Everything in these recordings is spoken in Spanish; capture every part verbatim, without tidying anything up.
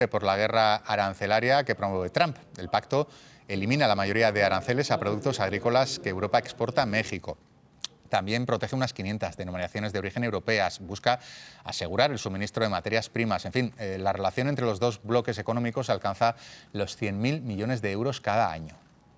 por la guerra arancelaria que promueve Trump. El pacto elimina la mayoría de aranceles a productos agrícolas que Europa exporta a México. También protege unas quinientas denominaciones de origen europeas, busca asegurar el suministro de materias primas. En fin, eh, la relación entre los dos bloques económicos alcanza los cien mil millones de euros cada año.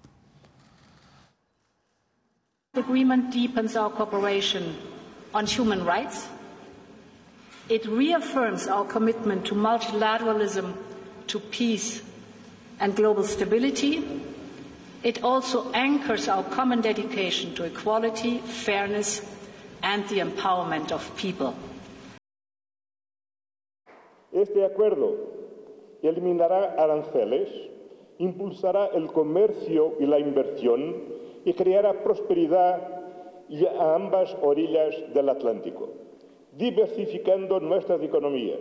The agreement deepens our cooperation on human rights. It reaffirms our commitment to multilateralism, to peace and global stability. It also anchors our common dedication to equality, fairness and the empowerment of people. Este acuerdo eliminará aranceles, impulsará el comercio y la inversión y creará prosperidad a ambas orillas del Atlántico, diversificando nuestras economías.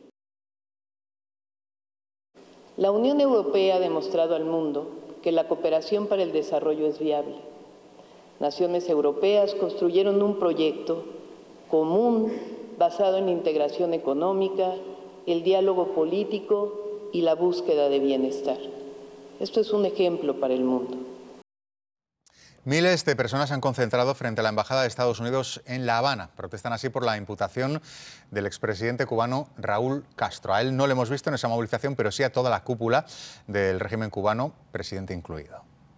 La Unión Europea ha demostrado al mundo que la cooperación para el desarrollo es viable. Naciones europeas construyeron un proyecto común basado en la integración económica, el diálogo político y la búsqueda de bienestar. Esto es un ejemplo para el mundo. Miles de personas se han concentrado frente a la Embajada de Estados Unidos en La Habana. Protestan así por la imputación del expresidente cubano Raúl Castro. A él no le hemos visto en esa movilización, pero sí a toda la cúpula del régimen cubano, presidente incluido.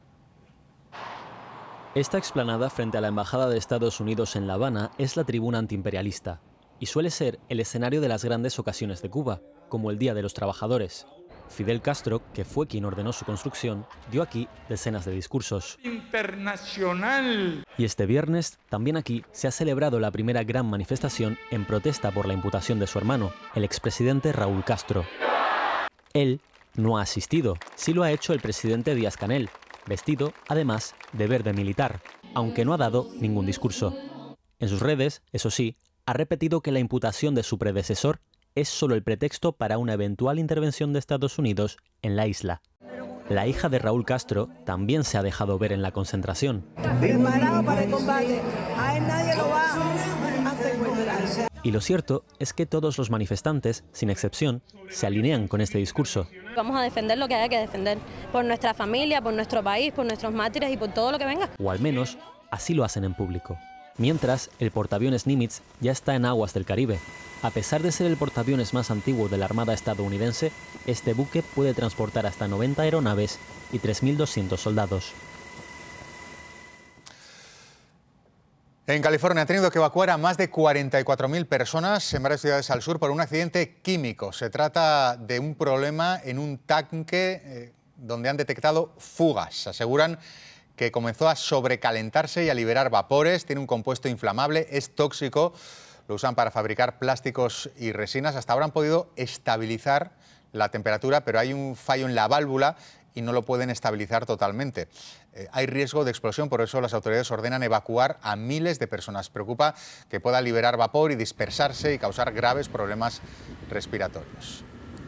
Esta explanada frente a la Embajada de Estados Unidos en La Habana es la tribuna antiimperialista y suele ser el escenario de las grandes ocasiones de Cuba, como el Día de los Trabajadores. Fidel Castro, que fue quien ordenó su construcción, dio aquí decenas de discursos. Internacional. Y este viernes, también aquí, se ha celebrado la primera gran manifestación en protesta por la imputación de su hermano, el expresidente Raúl Castro. Él no ha asistido, sí lo ha hecho el presidente Díaz-Canel, vestido, además, de verde militar, aunque no ha dado ningún discurso. En sus redes, eso sí, ha repetido que la imputación de su predecesor es solo el pretexto para una eventual intervención de Estados Unidos en la isla. La hija de Raúl Castro también se ha dejado ver en la concentración. Preparado para el combate, a él nadie lo va a secuestrar. Y lo cierto es que todos los manifestantes, sin excepción, se alinean con este discurso. Vamos a defender lo que haya que defender, por nuestra familia, por nuestro país, por nuestros mártires y por todo lo que venga. O al menos, así lo hacen en público. Mientras, el portaaviones Nimitz ya está en aguas del Caribe. A pesar de ser el portaaviones más antiguo de la Armada estadounidense, este buque puede transportar hasta noventa aeronaves y tres mil doscientos soldados. En California han tenido que evacuar a más de cuarenta y cuatro mil personas en varias ciudades al sur por un accidente químico. Se trata de un problema en un tanque eh, donde han detectado fugas. Aseguran que comenzó a sobrecalentarse y a liberar vapores. Tiene un compuesto inflamable, es tóxico. Lo usan para fabricar plásticos y resinas. Hasta ahora han podido estabilizar la temperatura, pero hay un fallo en la válvula y no lo pueden estabilizar totalmente. Eh, hay riesgo de explosión, por eso las autoridades ordenan evacuar a miles de personas. Preocupa que pueda liberar vapor y dispersarse y causar graves problemas respiratorios.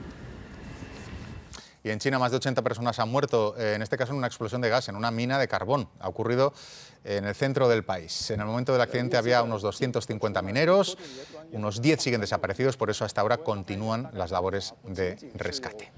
Y en China más de ochenta personas han muerto, eh, en este caso en una explosión de gas en una mina de carbón. Ha ocurrido en el centro del país. En el momento del accidente había unos doscientos cincuenta mineros, unos diez siguen desaparecidos, por eso hasta ahora continúan las labores de rescate.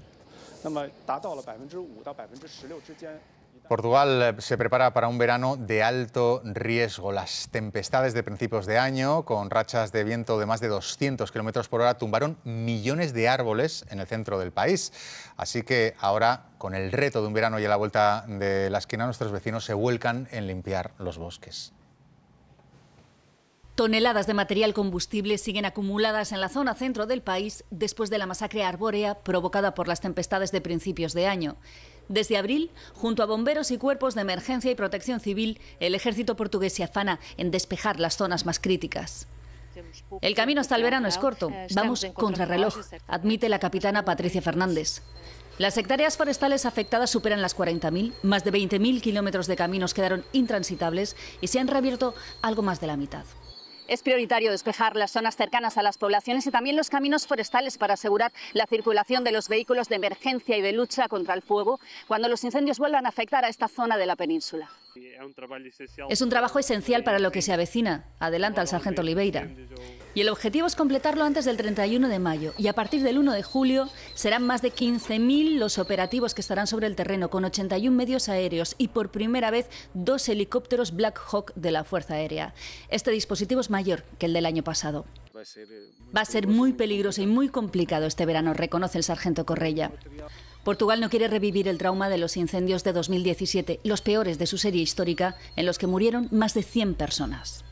Portugal se prepara para un verano de alto riesgo. Las tempestades de principios de año, con rachas de viento de más de doscientos kilómetros por hora, tumbaron millones de árboles en el centro del país. Así que ahora, con el reto de un verano y a la vuelta de la esquina, nuestros vecinos se vuelcan en limpiar los bosques. Toneladas de material combustible siguen acumuladas en la zona centro del país después de la masacre arbórea provocada por las tempestades de principios de año. Desde abril, junto a bomberos y cuerpos de emergencia y protección civil, el ejército portugués se afana en despejar las zonas más críticas. El camino hasta el verano es corto, vamos contrarreloj, admite la capitana Patricia Fernández. Las hectáreas forestales afectadas superan las cuarenta mil, más de veinte mil kilómetros de caminos quedaron intransitables y se han reabierto algo más de la mitad. Es prioritario despejar las zonas cercanas a las poblaciones y también los caminos forestales para asegurar la circulación de los vehículos de emergencia y de lucha contra el fuego cuando los incendios vuelvan a afectar a esta zona de la península. Es un trabajo esencial para lo que se avecina, adelanta el sargento Oliveira. Y el objetivo es completarlo antes del treinta y uno de mayo. Y a partir del uno de julio serán más de quince mil los operativos que estarán sobre el terreno, con ochenta y uno medios aéreos y por primera vez dos helicópteros Black Hawk de la Fuerza Aérea. Este dispositivo es mayor que el del año pasado. Va a ser muy peligroso y muy complicado este verano, reconoce el sargento Correia. Portugal no quiere revivir el trauma de los incendios de dos mil diecisiete, los peores de su serie histórica, en los que murieron más de cien personas.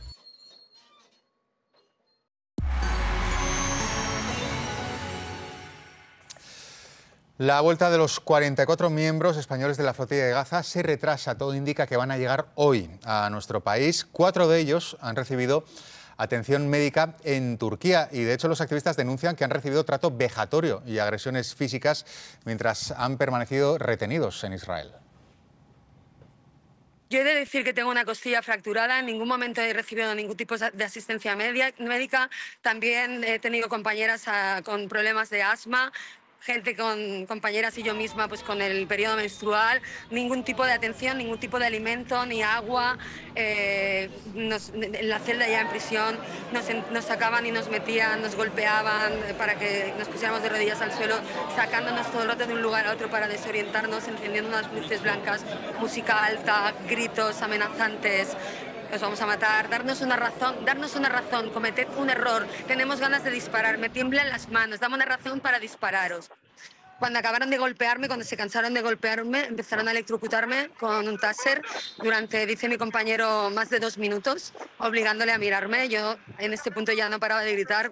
La vuelta de los cuarenta y cuatro miembros españoles de la flotilla de Gaza se retrasa. Todo indica que van a llegar hoy a nuestro país. Cuatro de ellos han recibido atención médica en Turquía y de hecho los activistas denuncian que han recibido trato vejatorio y agresiones físicas mientras han permanecido retenidos en Israel. Yo he de decir que tengo una costilla fracturada, en ningún momento he recibido ningún tipo de asistencia médica. También he tenido compañeras a, con problemas de asma, gente con compañeras y yo misma pues con el periodo menstrual, ningún tipo de atención, ningún tipo de alimento, ni agua. Eh, nos, en la celda ya en prisión nos, nos sacaban y nos metían, nos golpeaban para que nos pusiéramos de rodillas al suelo, sacándonos todo el rato de un lugar a otro para desorientarnos, encendiendo unas luces blancas, música alta, gritos amenazantes. Os vamos a matar, darnos una razón, darnos una razón, cometed un error, tenemos ganas de disparar, me tiemblan las manos, dame una razón para dispararos. Cuando acabaron de golpearme, cuando se cansaron de golpearme, empezaron a electrocutarme con un taser durante, dice mi compañero, más de dos minutos, obligándole a mirarme. Yo en este punto ya no paraba de gritar.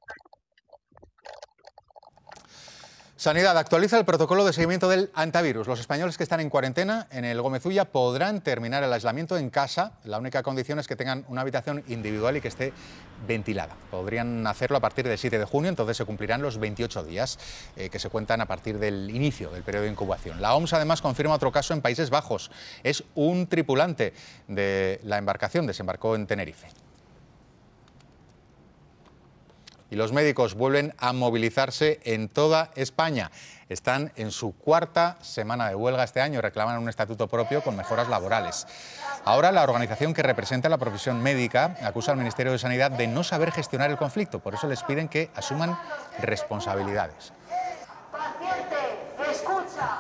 Sanidad actualiza el protocolo de seguimiento del antivirus. Los españoles que están en cuarentena en el Gómez Ulla podrán terminar el aislamiento en casa. La única condición es que tengan una habitación individual y que esté ventilada. Podrían hacerlo a partir del siete de junio, entonces se cumplirán los veintiocho días eh, que se cuentan a partir del inicio del periodo de incubación. La O M S además confirma otro caso en Países Bajos. Es un tripulante de la embarcación, desembarcó en Tenerife. Y los médicos vuelven a movilizarse en toda España. Están en su cuarta semana de huelga este año, reclaman un estatuto propio con mejoras laborales. Ahora la organización que representa la profesión médica acusa al Ministerio de Sanidad de no saber gestionar el conflicto, por eso les piden que asuman responsabilidades. Paciente, escucha.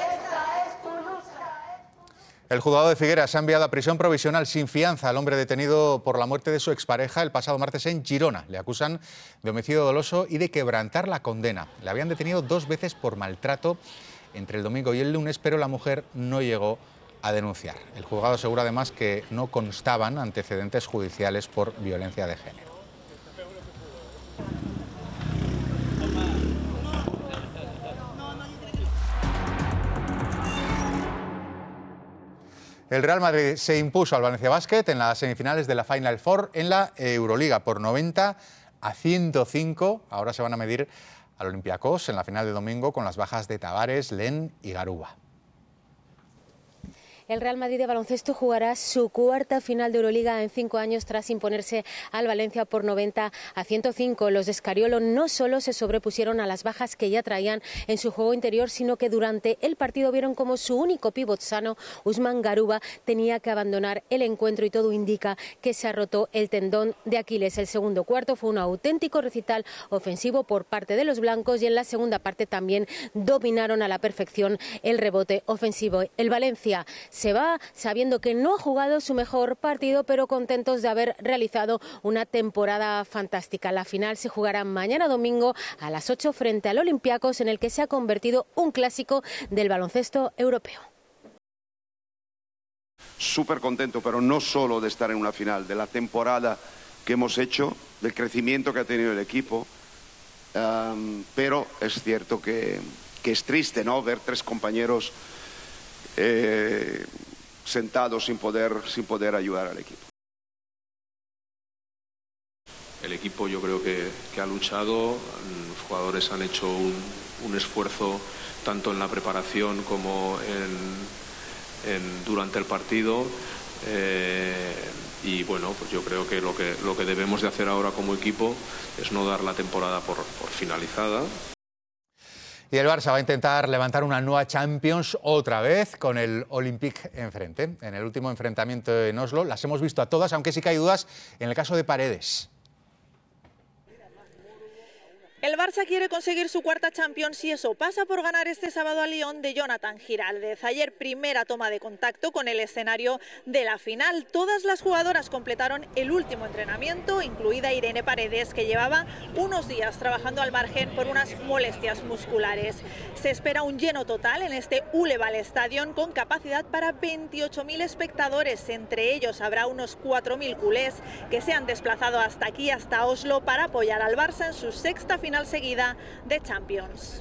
El juzgado de Figueras ha enviado a prisión provisional sin fianza al hombre detenido por la muerte de su expareja el pasado martes en Girona. Le acusan de homicidio doloso y de quebrantar la condena. Le habían detenido dos veces por maltrato entre el domingo y el lunes, pero la mujer no llegó a denunciar. El juzgado asegura además que no constaban antecedentes judiciales por violencia de género. El Real Madrid se impuso al Valencia Basket en las semifinales de la Final Four en la Euroliga por noventa a ciento cinco. Ahora se van a medir al Olympiacos en la final de domingo con las bajas de Tavares, Len y Garuba. El Real Madrid de baloncesto jugará su cuarta final de Euroliga en cinco años tras imponerse al Valencia por noventa a ciento cinco. Los de Scariolo no solo se sobrepusieron a las bajas que ya traían en su juego interior, sino que durante el partido vieron como su único pívot sano, Usman Garuba, tenía que abandonar el encuentro y todo indica que se ha roto el tendón de Aquiles. El segundo cuarto fue un auténtico recital ofensivo por parte de los blancos y en la segunda parte también dominaron a la perfección el rebote ofensivo. El Valencia se va sabiendo que no ha jugado su mejor partido, pero contentos de haber realizado una temporada fantástica. La final se jugará mañana domingo a las ocho frente al Olympiacos, en el que se ha convertido un clásico del baloncesto europeo. Súper contento, pero no solo de estar en una final, de la temporada que hemos hecho, del crecimiento que ha tenido el equipo, um, pero es cierto que, que es triste, ¿no?, ver tres compañeros Eh, sentados sin poder, sin poder ayudar al equipo. El equipo yo creo que, que ha luchado, los jugadores han hecho un, un esfuerzo tanto en la preparación como en, en, durante el partido Eh, y bueno, pues yo creo que lo que lo que debemos de hacer ahora como equipo es no dar la temporada por, por finalizada. Y el Barça va a intentar levantar una nueva Champions otra vez con el Olympique enfrente. En el último enfrentamiento en Oslo las hemos visto a todas, aunque sí que hay dudas en el caso de Paredes. El Barça quiere conseguir su cuarta Champions y eso pasa por ganar este sábado a Lyon de Jonathan Giraldez. Ayer primera toma de contacto con el escenario de la final. Todas las jugadoras completaron el último entrenamiento, incluida Irene Paredes, que llevaba unos días trabajando al margen por unas molestias musculares. Se espera un lleno total en este Uleval Stadion con capacidad para veintiocho mil espectadores. Entre ellos habrá unos cuatro mil culés que se han desplazado hasta aquí, hasta Oslo, para apoyar al Barça en su sexta final seguida de Champions.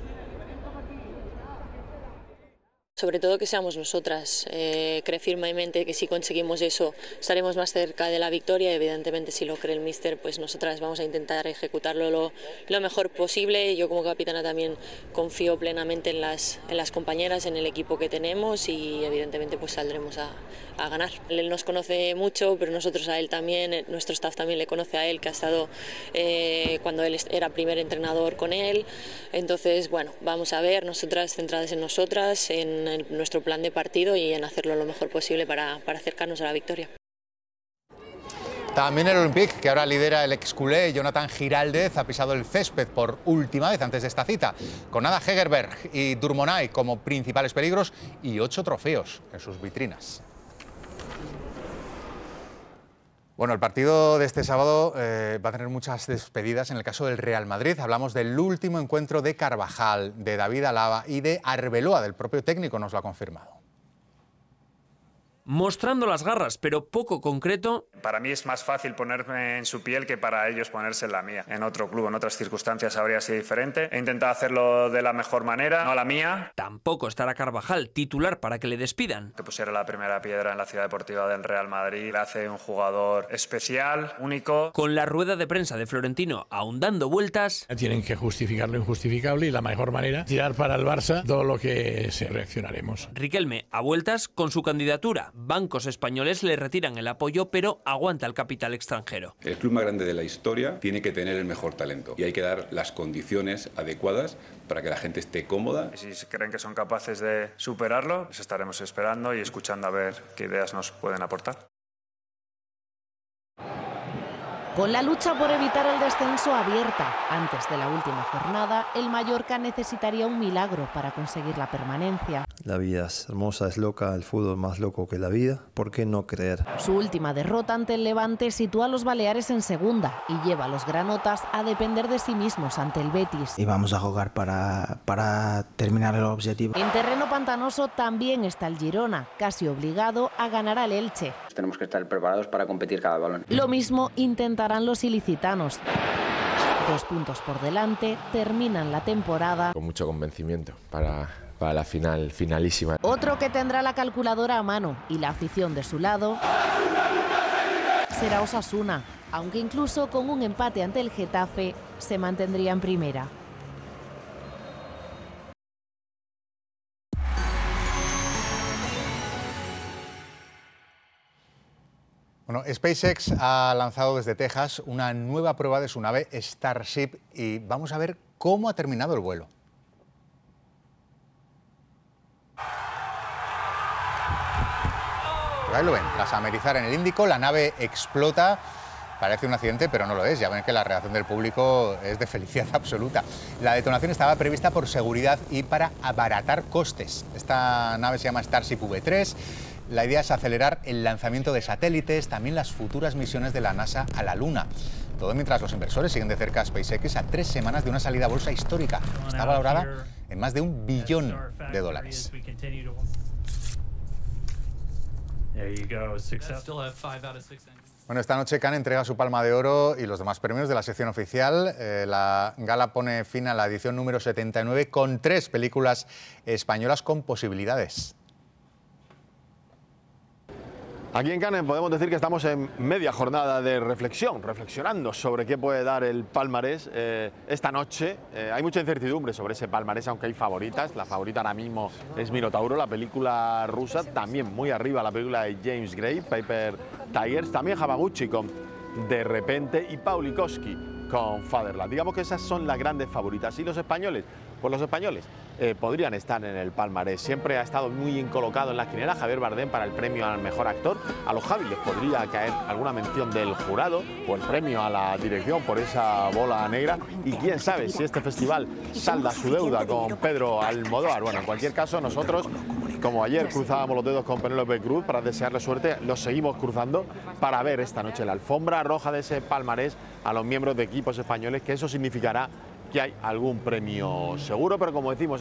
Sobre todo que seamos nosotras. Eh, creo firmemente que si conseguimos eso estaremos más cerca de la victoria. Evidentemente, si lo cree el míster, pues nosotras vamos a intentar ejecutarlo lo, lo mejor posible. Yo como capitana también confío plenamente en las, en las compañeras, en el equipo que tenemos y evidentemente pues saldremos a, a ganar. Él nos conoce mucho, pero nosotros a él también, nuestro staff también le conoce a él, que ha estado eh, cuando él era primer entrenador con él. Entonces, bueno, vamos a ver, nosotras centradas en nosotras, en en nuestro plan de partido y en hacerlo lo mejor posible para, para acercarnos a la victoria. También el Olympique, que ahora lidera el ex-culé Jonathan Giraldez, ha pisado el césped por última vez antes de esta cita, con Ada Hegerberg y Durmonay como principales peligros y ocho trofeos en sus vitrinas. Bueno, el partido de este sábado eh, va a tener muchas despedidas. En el caso del Real Madrid hablamos del último encuentro de Carvajal, de David Alaba y de Arbeloa, del propio técnico nos lo ha confirmado. Mostrando las garras, pero poco concreto. Para mí es más fácil ponerme en su piel que para ellos ponerse en la mía. En otro club, en otras circunstancias habría sido diferente. He intentado hacerlo de la mejor manera, no la mía. Tampoco estará Carvajal, titular para que le despidan. Que pusiera la primera piedra en la ciudad deportiva del Real Madrid le hace un jugador especial, único. Con la rueda de prensa de Florentino aún dando vueltas. Tienen que justificar lo injustificable y la mejor manera, tirar para el Barça todo lo que se reaccionaremos. Riquelme a vueltas con su candidatura. Bancos españoles le retiran el apoyo, pero aguanta el capital extranjero. El club más grande de la historia tiene que tener el mejor talento y hay que dar las condiciones adecuadas para que la gente esté cómoda. Y si creen que son capaces de superarlo, les estaremos esperando y escuchando a ver qué ideas nos pueden aportar. Con la lucha por evitar el descenso abierta antes de la última jornada, el Mallorca necesitaría un milagro para conseguir la permanencia. La vida es hermosa, es loca, el fútbol más loco que la vida. ¿Por qué no creer? Su última derrota ante el Levante sitúa a los Baleares en segunda y lleva a los granotas a depender de sí mismos ante el Betis. Y vamos a jugar para, para terminar el objetivo. En terreno pantanoso también está el Girona, casi obligado a ganar al Elche. Tenemos que estar preparados para competir cada balón. Lo mismo intentarán los ilicitanos. Dos puntos por delante, terminan la temporada con mucho convencimiento para, para la final finalísima. Otro que tendrá la calculadora a mano y la afición de su lado será Osasuna, aunque incluso con un empate ante el Getafe se mantendría en primera. Bueno, SpaceX ha lanzado desde Texas una nueva prueba de su nave Starship y vamos a ver cómo ha terminado el vuelo. Ahí lo ven, tras amerizar en el Índico, la nave explota. Parece un accidente, pero no lo es. Ya ven que la reacción del público es de felicidad absoluta. La detonación estaba prevista por seguridad y para abaratar costes. Esta nave se llama Starship V tres. La idea es acelerar el lanzamiento de satélites, también las futuras misiones de la NASA a la Luna. Todo mientras los inversores siguen de cerca a SpaceX a tres semanas de una salida a bolsa histórica. Está valorada en más de un billón de dólares. Bueno, esta noche Cannes entrega su Palma de Oro y los demás premios de la sección oficial. Eh, la gala pone fin a la edición número setenta y nueve con tres películas españolas con posibilidades. Aquí en Cannes podemos decir que estamos en media jornada de reflexión, reflexionando sobre qué puede dar el palmarés eh, esta noche. Eh, hay mucha incertidumbre sobre ese palmarés, aunque hay favoritas. La favorita ahora mismo es Minotauro, la película rusa, también muy arriba la película de James Gray, Paper Tigers, también Hamaguchi con De Repente y Paulikowski con Fatherland. Digamos que esas son las grandes favoritas. ¿Y los españoles? Pues los españoles eh, podrían estar en el palmarés. Siempre ha estado muy bien colocado en la quiniela Javier Bardem para el premio al mejor actor. A los Javi les podría caer alguna mención del jurado o el premio a la dirección por esa bola negra. Y quién sabe si este festival salda su deuda con Pedro Almodóvar. Bueno, en cualquier caso, nosotros, como ayer cruzábamos los dedos con Penélope Cruz para desearle suerte, los seguimos cruzando para ver esta noche la alfombra roja de ese palmarés a los miembros de equipos españoles, que eso significará que hay algún premio seguro, pero como decimos,